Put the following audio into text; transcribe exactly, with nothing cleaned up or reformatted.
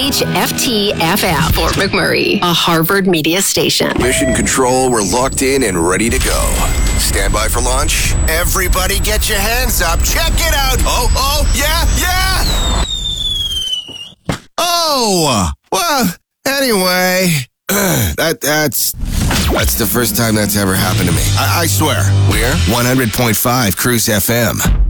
H F T F M, Fort McMurray, a Harvard media station. Mission Control, we're locked in and ready to go. Stand by for launch. Everybody get your hands up. Check it out. Oh, oh, yeah, yeah. Oh, well, anyway, that that's that's the first time that's ever happened to me. I, I swear. We're one hundred point five Cruise F M.